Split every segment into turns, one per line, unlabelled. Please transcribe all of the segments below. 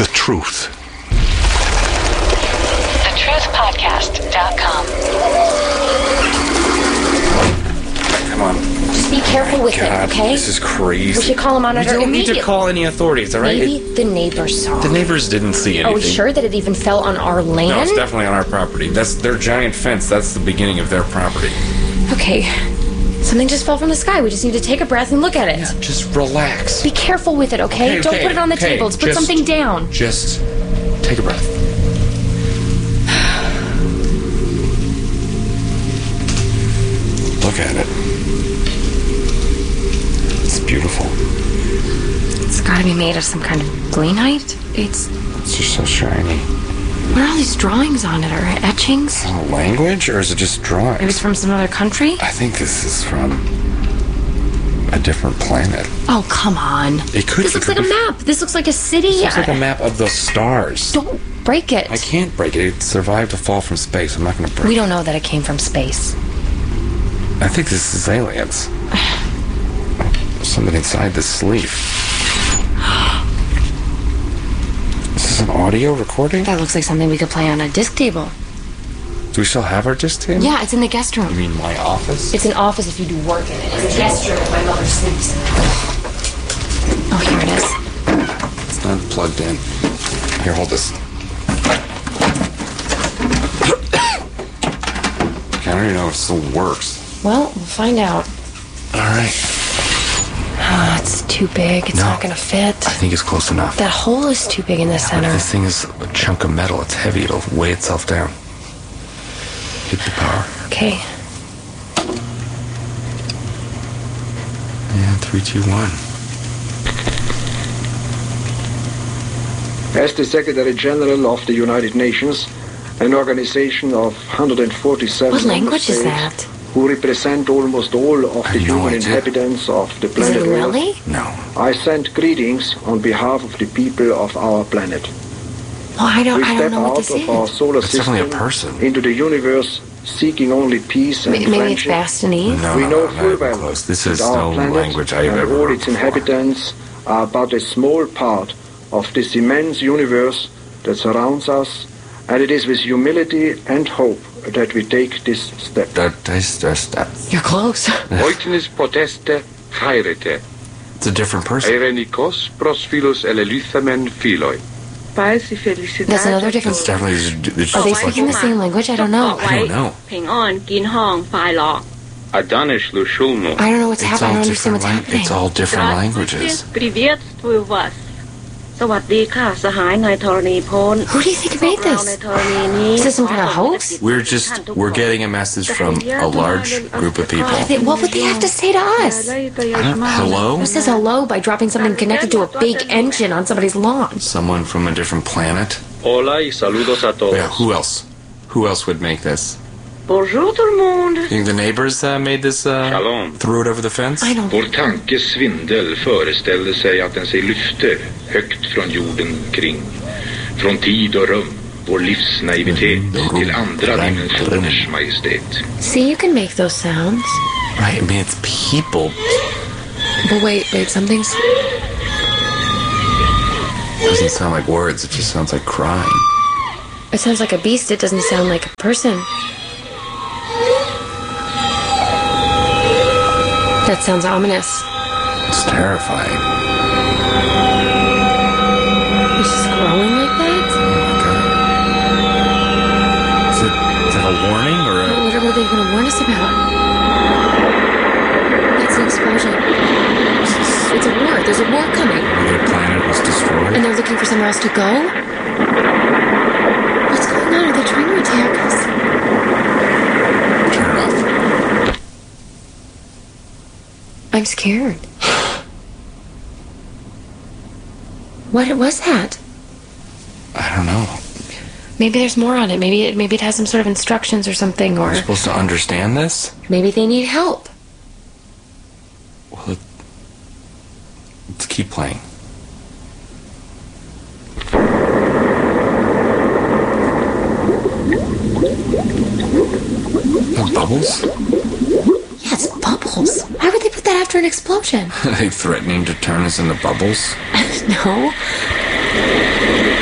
The truth.
TheTruthPodcast.com.
Come on.
Just be careful with
God,
it, okay?
This is crazy.
We should call a monitor
You don't need
immediately.
to call any authorities, all right?
Maybe the neighbors saw.
The neighbors didn't see anything.
Are we sure that it even fell on our land?
No, it's definitely on our property. That's their giant fence. That's the beginning of their property.
Okay. Something just fell from the sky. We just need to take a breath and look at it.
Yeah, just relax.
Be careful with it, okay? Don't put it on the table. Just put something down.
Just take a breath. Look at it. It's beautiful.
It's gotta be made of some kind of gleanite. It's
just so shiny.
What are all these drawings on it? Or etchings?
Language, or is it just drawings?
Maybe it's from some other country?
I think this is from a different planet.
Oh, come on.
It could.
This looks like a map. This looks like a city.
This looks like a map of the stars.
Don't break it.
I can't break it. It survived a fall from space. I'm not going to break it.
We don't know that it came from space.
I think this is aliens. Something inside this sleeve. Is this an audio recording?
That looks like something we could play on a disc table.
Do we still have our disc table?
Yeah, it's in the guest room.
You mean my office?
It's an office if you do work in it. It's a guest room if my mother sleeps. Oh, here it is.
It's not plugged in. Here, hold this. I don't even know if it still works.
Well, we'll find out.
All right.
Oh, it's too big. It's not going to fit.
I think it's close enough.
That hole is too big in the center.
This thing is a chunk of metal. It's heavy. It'll weigh itself down. Hit the power.
Okay.
Yeah, 3, 2, 1.
As the Secretary General of the United Nations, an organization of 147
What language is
states
that?
who represent almost all of the human inhabitants of the
Is
planet
it really?
Earth,
No.
I send greetings on behalf of the people of our planet.
Well, I
We
don't
step
know what
out
this
of our
is.
solar
It's definitely
system
a person.
into the universe, seeking only peace and
Maybe it's
friendship.
Bastanese?
No,
We know
not
full
even
well
close. This
that
is
our
no
planet
language I've
and
ever
all
heard
its
before.
inhabitants are but a small part of this immense universe that surrounds us, and it is with humility and hope that we take this step.
That is just that.
You're close.
Oitinis poteste chairete.
It's a different person.
Eirenikos prosphilos eleluthamen philoi.
That's another different.
It's definitely. It's
Are they
just like-
speaking the same language? I don't know.
I don't know.
เพลงอ่อนกินห้องฝ่ายหลอก
Adanish lushulno.
I don't know what's
It's
happening. I
all
don't understand
different.
what's happening.
It's all different languages.
Приветствую вас สวัสดีค่ะสหายนายธรณีพล
Who do you think
พว
made
กเราใน
this?
ธรณีนี้
Is this some kind of hoax?
We're getting a message from a large group of people.
What would they have to say to us?
Hello?
Who says hello by dropping something connected to a big engine on somebody's lawn?
Someone from a different planet?
Hola y saludos a todos.
Yeah, who else? Who else would make this?
Bonjour tout le monde
You think the neighbors made this?
Shalom.
Threw it over the fence?
I don't.
Vår tankes svindel föreställde sig att den sig lyfter högt från jorden kring. Från tid och rum, vår livsnaivitet till andra dimensioners majestät.
See, you can make those sounds.
Right, I mean, it's people.
But wait, something's.
It doesn't sound like words, it just sounds like crying.
It sounds like a beast. It doesn't sound like a person. That sounds ominous.
It's terrifying.
It's just growing like that?
Is it a warning or a...
What are they going to warn us about? That's an explosion. It's a war. There's a war coming.
Their planet was destroyed?
And they're looking for somewhere else to go? What's going on? Are they trying to attack us?
Turn it off.
I'm scared. What was that?
I don't know.
Maybe there's more on it. Maybe it has some sort of instructions or something, or
We're supposed to understand this?
maybe they need help.
Well, let's keep playing. Bubbles?
Yes, bubbles. Why would they put that after an explosion?
Are they threatening to turn us into bubbles?
No.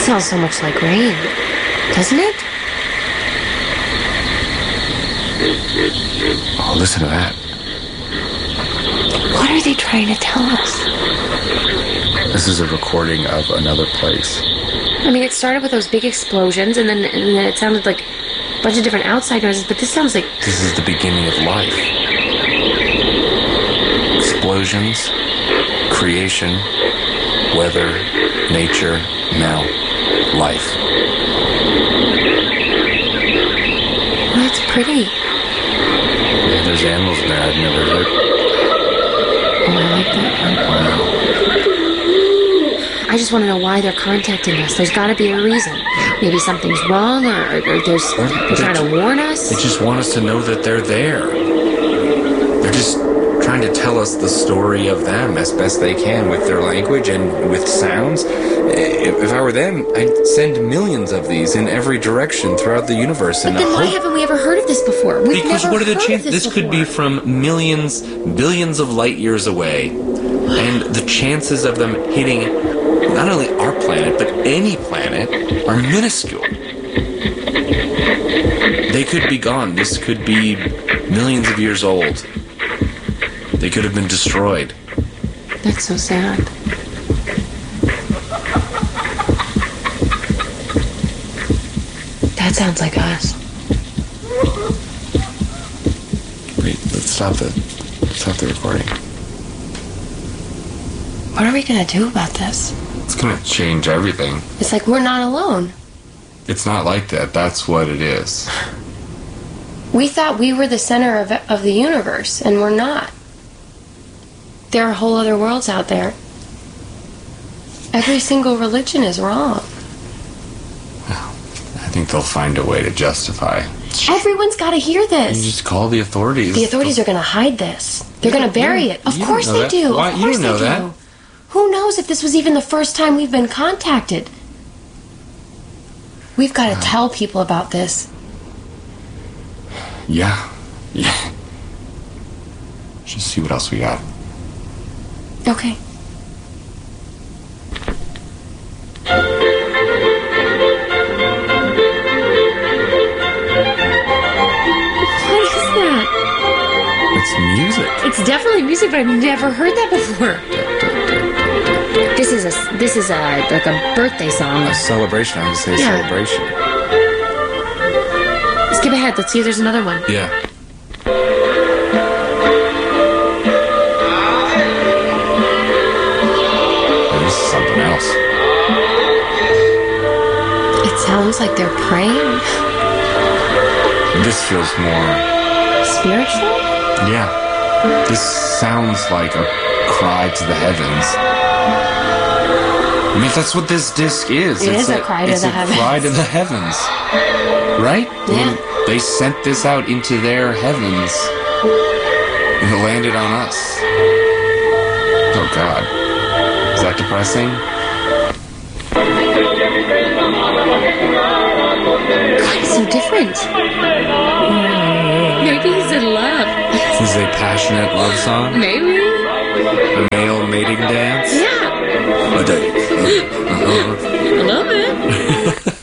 Sounds so much like rain, doesn't it?
Oh, listen to that.
What are they trying to tell us?
This is a recording of another place.
I mean, it started with those big explosions, and then it sounded like a bunch of different outside noises, but this sounds like...
This is the beginning of life. Explosions, creation, weather, nature, now, life.
That's pretty.
Yeah, there's animals in there I've never heard.
Oh, I like that.
Wow.
I just want to know why they're contacting us. There's got to be a reason. Maybe something's wrong, or they're trying to warn us.
They just want us to know that they're there. They're just trying to tell us the story of them as best they can with their language and with sounds. If I were them, I'd send millions of these in every direction throughout the universe.
But then why haven't we ever heard of this before?
Because what are the chances? This could be from millions, billions of light years away. And the chances of them hitting not only our planet, but any planet, are minuscule. They could be gone. This could be millions of years old. They could have been destroyed.
That's so sad. That sounds like us.
Wait, let's stop the recording.
What are we gonna do about this?
It's gonna change everything.
It's like we're not alone.
It's not like that. That's what it is.
We thought we were the center of the universe, and we're not. There are whole other worlds out there. Every single religion is wrong.
I think they'll find a way to justify.
Everyone's got to hear this.
You just call the authorities.
The authorities are going to hide this. They're going to bury it. Of course they do.
Why?
Of
You
course
don't know
they
that.
do. Who knows if this was even the first time we've been contacted? We've got to tell people about this.
Yeah. Just see what else we got.
Okay. What is that?
It's music.
It's definitely music, but I've never heard that before. This is like a birthday song.
A celebration. I would say
Yeah.
celebration.
Skip ahead. Let's see if there's another one.
Yeah. This is something else.
It sounds like they're praying.
This feels more...
Spiritual?
Yeah. This sounds like a cry to the heavens. I mean, that's what this disc is.
It is a cry to the heavens.
It's a cry to the heavens. Right?
Yeah.
I mean, they sent this out into their heavens. And it landed on us. Oh, God. Is that depressing?
God, it's so different. Maybe he's in love.
This is a passionate love song?
Maybe.
A male mating dance?
Yeah.
A day.
I love it.